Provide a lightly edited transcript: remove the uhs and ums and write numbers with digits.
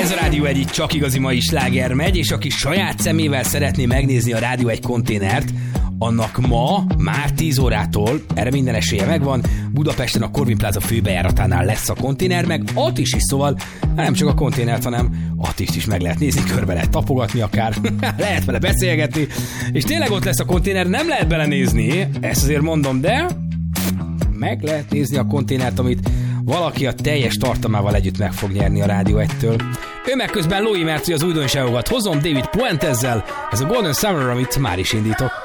Ez a Rádió 1, itt csak igazi mai sláger megy, és aki saját szemével szeretné megnézni a Rádió 1 konténert, annak ma, már 10 órától, erre minden esélye megvan, Budapesten a Corvin Plaza főbejáratánál lesz a konténer, meg Attist is, szóval nem csak a konténert, hanem Attist is meg lehet nézni, körbe lehet tapogatni akár, lehet vele beszélgetni, és tényleg ott lesz a konténer, nem lehet belenézni, ezt azért mondom, de meg lehet nézni a konténert, amit valaki a teljes tartalmával együtt meg fog nyerni a Rádió 1-től. Ő meg közben Lói, mert az újdonságokat hozom David Puentezzel, ez a Golden Summer, amit már is indítok.